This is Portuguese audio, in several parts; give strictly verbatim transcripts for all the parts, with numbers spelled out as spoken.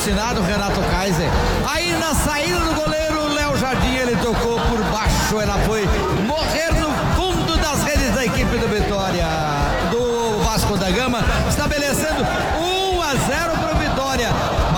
patrocinado, Renato Kaiser. Aí na saída do goleiro, o Léo Jardim, ele tocou por baixo, ela foi morrer no fundo das redes da equipe do Vitória, do Vasco da Gama, estabelecendo um a zero para o Vitória.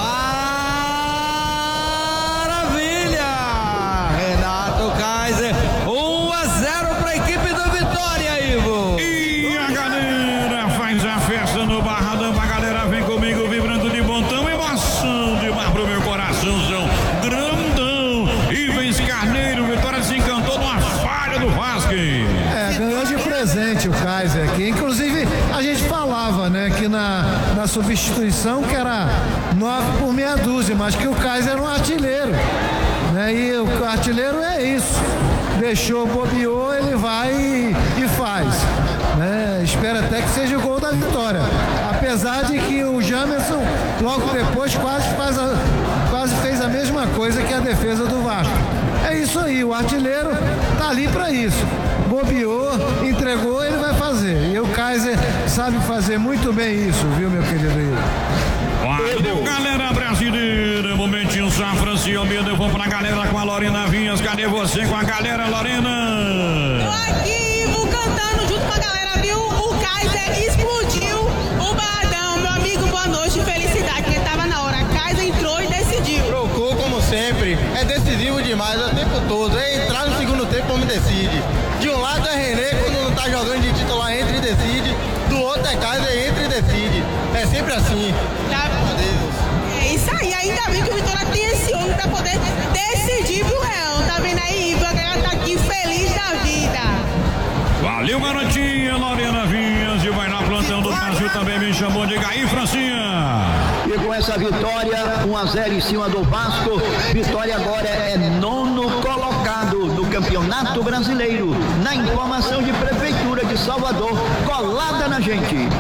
Maravilha! Renato Kaiser, um a zero para a equipe do Vitória, Ivo. E a galera faz a festa no Barradão, a galera vem comigo vibrando de montão, emoção demais pro meu coraçãozão grandão. Ivens Carneiro, Vitória se encantou numa falha do Vasco. É, ganhou de presente o Kaiser aqui. Inclusive, a gente falava, né, que na, na substituição que era nove por meia dúzia, mas que o Kaiser era um artilheiro, né? E o artilheiro é isso. Deixou, bobeou, ele vai e, e faz, né? Espera até que seja o gol da vitória. Apesar de que o Jamerson, logo depois, quase, faz a, quase fez a mesma coisa que a defesa do Vasco. É isso aí, o artilheiro tá ali para isso. Bobeou, entregou, ele vai fazer. E o Kaiser sabe fazer muito bem isso, viu, meu querido Ivo? Valeu, galera brasileira, momentinho Safra, se Almeida, eu vou pra galera com a Lorena Vinhas. Cadê você com a galera, Lorena? Tô aqui, Ivo, cantando junto com a galera, viu? O Kaiser explodiu o Barradão. Meu amigo, boa noite, felicidade, porque tava na hora. Kaiser entrou e decidiu. Trocou como sempre, é decisivo demais o tempo todo. É entrar no segundo tempo, homem decide. De um lado é René, quando não tá jogando de titular, entra e decide. Do outro é Kaiser, entra e decide. É sempre assim. Tá? É isso aí, ainda bem que o Vitória tem esse homem pra poder decidir pro Real. Tá vendo aí, Ivo? A galera tá aqui feliz da vida. Valeu, garotinha, Lorena Vinhas, e vai na plantão do Brasil também, me chamou de Gaí Francinha. E com essa vitória, um a zero em cima do Vasco, Vitória agora é nono colocado no Campeonato Brasileiro. Na informação de Prefeitura de Salvador, colada na gente.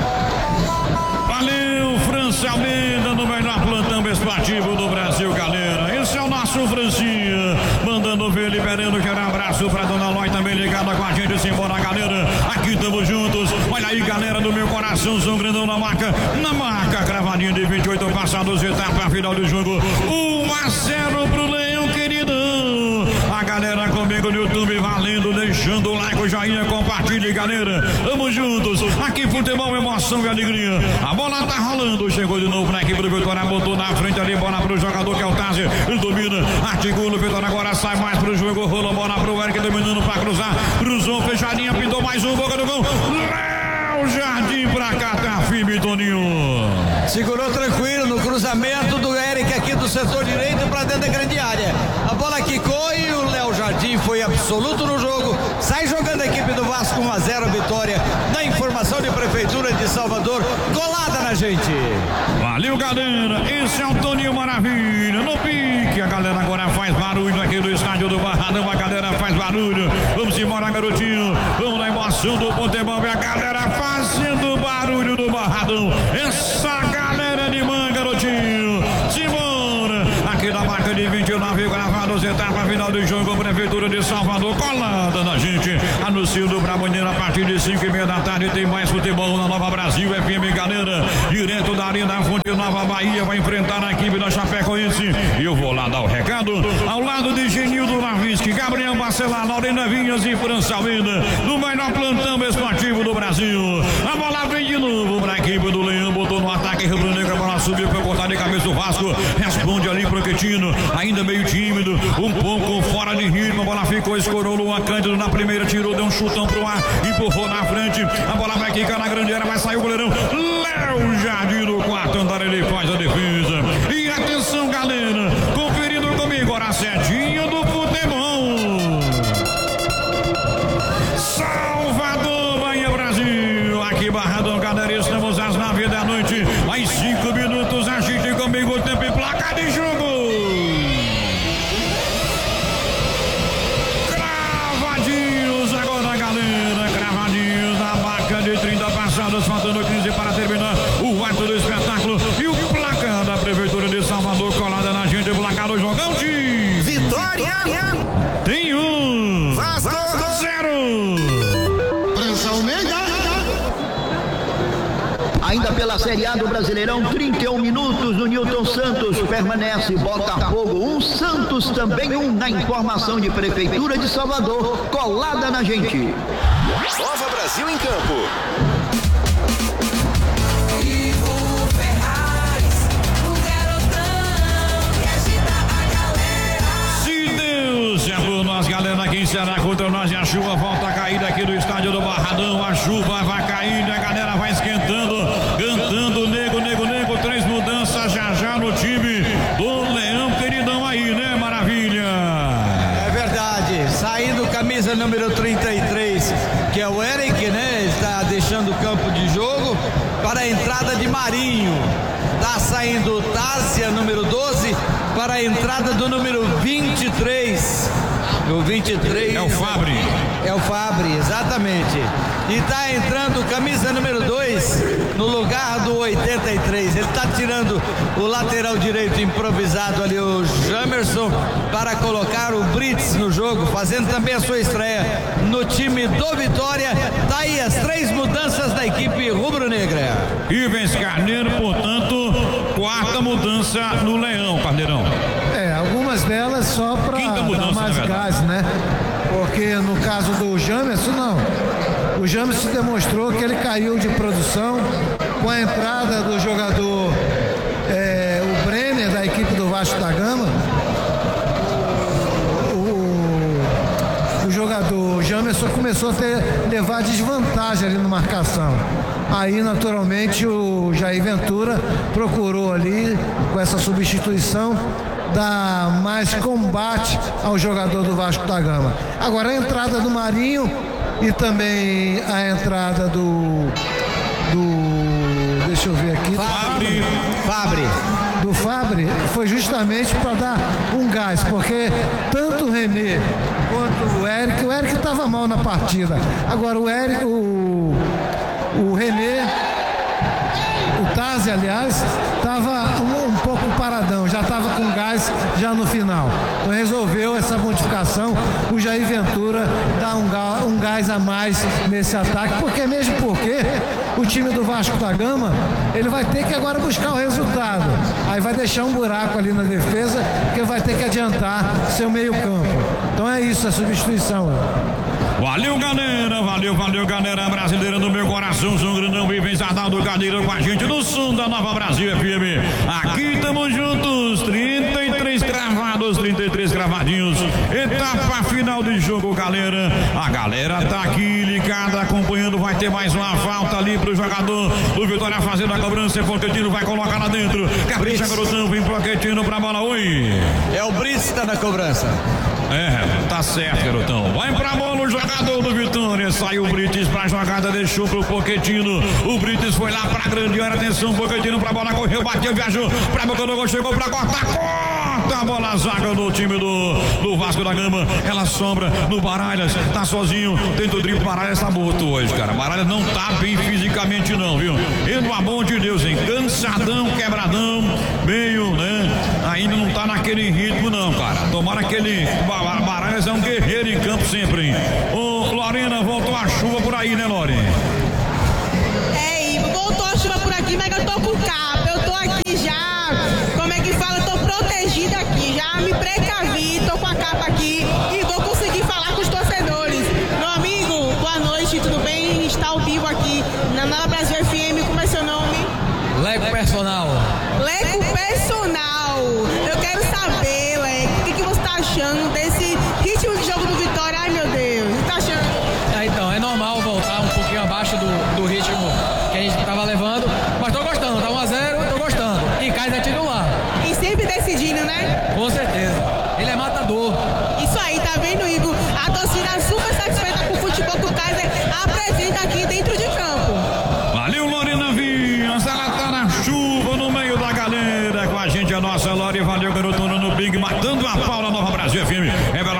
Valeu, França Almeida, no melhor plantão esportivo do Brasil, galera. Esse é o nosso Francinha, mandando ver, liberando, quero um abraço pra Dona Lói também ligada com a gente, simbora, galera. Aqui estamos juntos, olha aí, galera do meu coração, São Grandão na marca, na marca, cravadinha de vinte e oito passados, etapa final do jogo, um a zero pro Leão, queridão. A galera comigo no YouTube, valendo, deixando o like, o joinha, compartilhe, galera. Tamo juntos, aqui futebol, emoção e alegria. A bola tá rolando, chegou de novo na equipe do Vitória, botou na frente ali, bola pro jogador que é o Tazi, ele domina, articula, o Vitória agora sai mais pro jogo, rola a bola pro Eric, dominando pra cruzar, cruzou, fechadinha, pintou mais um, boca do gol, Léo Jardim pra cá, tá firme, Toninho. Segurou tranquilo no cruzamento do Eric aqui do setor direito para dentro da grande área. A bola quicou e o Léo Jardim foi absoluto no jogo. Sai jogando a equipe do Vasco, um a zero, vitória. Na informação de Prefeitura de Salvador, colada na gente. Valeu, galera. Esse é o Toninho Maravilha. No pique, a galera agora faz barulho aqui no estádio do Barradão. A galera faz barulho. Vamos embora, garotinho. Vamos na emoção do futebol. A galera fazendo barulho do Barradão. Essa galera de mãe, garotinho. Simbora. Aqui na marca de vinte e nove gravados, etapa final do jogo, Prefeitura de Salvador, colada na gente. Anúncio do Brabandeira a partir de cinco e meia da tarde. Tem mais futebol na Nova Brasil F M, galera. Direto da Arena Fonte Nova, Bahia, vai enfrentar a equipe da Chapecoense. E eu vou lá dar o recado. Ao lado de Genildo Lavinsky, Gabriel Bacelar, Lorena Vinhas e França Almeida, no melhor plantão esportivo do Brasil. A bola vem de novo para a equipe do Leão, botou no ataque, Rio Negro, a bola subiu para cortar de cabeça o Vasco. Responde ali pro Quetino, ainda meio tímido, um pouco fora de ritmo. A bola ficou, escorou Luan Cândido na primeira, tirou, deu um chutão pro ar, empurrou na frente. A bola vai quicar na grande área, vai sair o goleirão Léo Jardim no quarto andar, ele faz a defesa. E atenção, galera, conferindo comigo, agora a setinha do futebol. Salvador, Bahia, Brasil. Aqui Barradão, galera, estamos às nove da noite, mais cinco minutos. Agite comigo o tempo e placa de jogo. Cravadinhos agora, galera. Cravadinhos na marca de trinta passadas, faltando quinze para terminar o ato do espetáculo. E o placar da Prefeitura de Salvador, colada na gente, placar do jogão de Vitória. Tem um Vasco zero. França Almeida. Ainda pela pela Série A do Brasileirão, trinta e um minutos no Newton Santos, permanece Botafogo um, Santos também um, na informação de Prefeitura de Salvador, colada na gente. Nova Brasil em campo. Galera, aqui será contra nós e a chuva volta a cair aqui do estádio do Barradão. A chuva vai caindo, a galera vai esquentando, cantando, nego, nego, nego. Três mudanças já já no time do Leão, queridão aí, né? Maravilha. É verdade, saindo camisa número trinta e três, que é o Eric, né? Está deixando o campo de jogo para a entrada de Marinho. Está saindo Tássia, número doze, para a entrada do número vinte e três. O vinte e três é o Fabri. É o Fabri, exatamente. E está entrando camisa número dois no lugar do oitenta e três. Ele está tirando o lateral direito improvisado ali, o Jamerson, para colocar o Brits no jogo, fazendo também a sua estreia no time do Vitória. Tá aí as três mudanças da equipe rubro-negra. Ivens Carneiro, portanto, quarta mudança no Leão, Carneirão. É, algumas delas só para dar mais gás, né? Porque no caso do Jamerson, não. O Jamerson demonstrou que ele caiu de produção com a entrada do jogador, é, o Brenner, da equipe do Vasco da Gama. O, o jogador Jamerson começou a ter, levar desvantagem ali na marcação. Aí, naturalmente, o Jair Ventura procurou ali, com essa substituição, dar mais combate ao jogador do Vasco da Gama. Agora a entrada do Marinho e também a entrada do do deixa eu ver aqui Fabri, Fabri. do Fabri foi justamente para dar um gás, porque tanto o René quanto o Eric, o Eric estava mal na partida. Agora o Eric, o, o René, o Tazi, aliás, estava um, um pouco paradão, já estava com gás já no final. Então resolveu essa modificação, o Jair Ventura dá um, gás, um gás a mais nesse ataque, porque mesmo porque o time do Vasco da Gama, ele vai ter que agora buscar o resultado. Aí vai deixar um buraco ali na defesa, porque vai ter que adiantar seu meio campo. Então é isso, a substituição. Valeu, galera, valeu, valeu, galera brasileira do meu coração, São Grandão, Ivens Arnaldo Carneiro com a gente no som da Nova Brasil F M. Aqui estamos juntos, trinta e três cravados, trinta e três cravadinhos, etapa final de jogo, galera. A galera tá aqui ligada, acompanhando, vai ter mais uma falta ali pro jogador do Vitória fazendo a cobrança, Pochettino vai colocar lá dentro, capricha, garotão, vem Pochettino pra bola, oi. É o Brits que tá na cobrança. É, tá certo, garotão. Vai pra bola o jogador do Vitória. Saiu o Brites pra jogada, deixou pro Pochettino. O Brites foi lá pra grande área. Atenção, Pochettino pra bola, correu, bateu, viajou. Pra boca do gol, chegou pra cortar. Corta a bola, a zaga do time do, do Vasco da Gama. Ela sombra no Baralhas, tá sozinho. Tenta o drible, Baralhas tá morto hoje, cara. Baralhas não tá bem fisicamente, não, viu? E no amor de Deus, hein? Cansadão, quebradão, meio, né? Ainda não tá naquele ritmo, não, cara. Tomara aquele. Baralhas é um guerreiro em campo sempre, hein? Ô, Lorena, voltou a chuva por aí, né, Lorena? É, Ivo, voltou a chuva por aqui, mas eu tô com capa, eu tô aqui já, como é que fala, eu tô protegida aqui, já me precavi, tô com a capa aqui e vou conseguir falar com os torcedores. Meu amigo, boa noite, tudo bem? Está ao vivo aqui na Nova Brasil F M, como é seu nome? Leco Personal. Leco Personal, eu quero saber, Leco, o que, que você tá achando desse ritmo de jogo do Vitória? Ai, meu Deus, o que tá achando? É, então, é normal voltar um pouquinho abaixo do, do ritmo que a gente tava levando, mas tô gostando, tá um a zero, tô gostando. E Kaiser é titular. E sempre decidindo, né? Com certeza. Ele é matador. Isso aí, tá vendo, Igor? A torcida super satisfeita com o futebol que o Kaiser apresenta aqui dentro de campo. Valeu, Lorena Vinhas, ela tá na chuva no meio da galera. Com a gente a nossa Lore, valeu, garotona no Big, matando a pau na Nova Brasil F M. Revela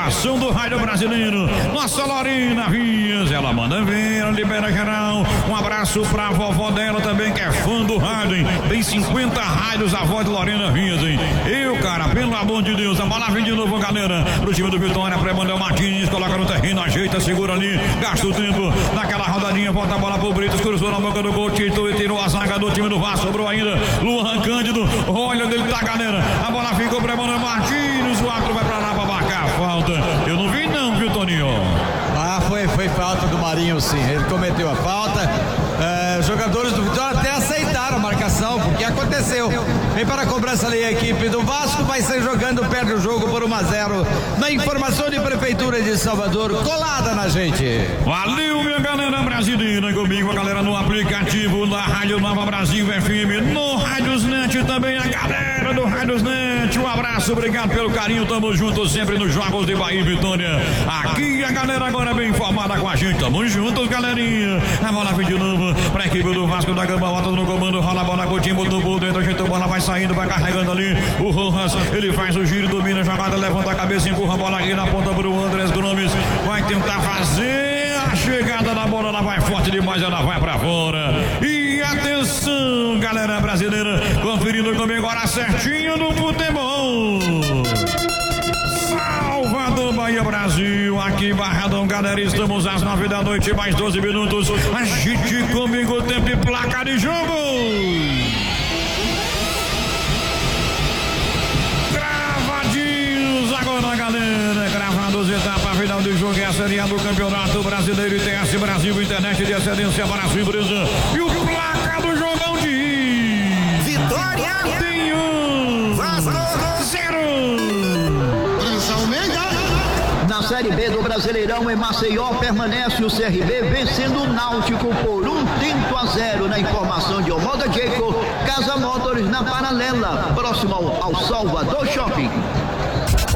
programação do rádio brasileiro. Nossa Lorena Rias, ela manda ver, libera geral. Um abraço pra vovó dela também, que é fã do rádio, hein? Tem cinquenta rádios a voz de Lorena Rias, hein? Eu, cara, pelo amor de Deus, a bola vem de novo, galera. Pro time do Vitória, pra Emanuel Martins, coloca no terreno, ajeita, segura ali, gasta o tempo naquela rodadinha, volta a bola pro Britos, cruzou na boca do gol, tirou e tirou a zaga do time do Vasco, sobrou ainda Luan Cândido, olha dele tá, galera. A bola ficou pra Emanuel Martins, o árbitro vai pra lá pra marcar a falta. Eu não vi não, viu, Toninho? Ah, foi, foi falta do Marinho, sim. Ele cometeu a falta. É, os jogadores do Vitória até aceitaram a marcação, porque aconteceu. Vem para a cobrança ali a equipe do Vasco, vai ser jogando, perde o jogo por um a zero. Na informação de Prefeitura de Salvador, colada na gente. Valeu, minha galera brasileira, comigo a galera no aplicativo da Rádio Nova Brasil F M, no Rádiosnet também, a galera do Rádiosnet. Um abraço, obrigado pelo carinho, tamo juntos sempre nos Jogos de Bahia e Vitória. Aqui a galera agora bem informada com a gente, tamo juntos, galerinha. A bola vem de novo pra equipe do Vasco da Gama, volta no comando, rola a bola com o time do gol dentro, ajeitou a bola, vai saindo, vai carregando ali o Rojas, ele faz o giro, domina a jogada, levanta a cabeça, empurra a bola aqui na ponta pro Andrés Gomes, vai tentar fazer a chegada da bola, ela vai forte demais, ela vai pra fora. E atenção, galera brasileira, conferindo comigo agora certinho no futebol. Salvador, Bahia, Brasil, aqui Barradão, galera, estamos às nove da noite, mais doze minutos, agite comigo, tempo e placa de jogo. Gravadinhos agora, galera, gravados, etapa final do jogo, é a Série A do Campeonato Brasileiro e T S Brasil, internet de excelência para a sua empresa. E o placa do jogão de Vitória tem um Vasco zero. Na Série B do Brasileirão, em Maceió, permanece o C R B vencendo o Náutico por um tento a zero. Na informação de Omoda Jacob, Casa Motors na Paralela, próximo ao, ao Salvador Shopping.